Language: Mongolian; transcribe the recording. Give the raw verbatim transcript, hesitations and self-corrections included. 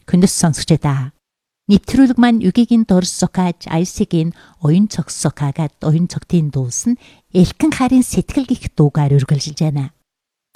Хүндэс сонсогчдаа. Нэвтрүүлэг маань Югигийн дорс сокааж Айсигийн оюун цогц сокаагаад оюун цогтын дуулс нь Элхэн харын сэтгэл гих дуугаар үргэлжилж байна.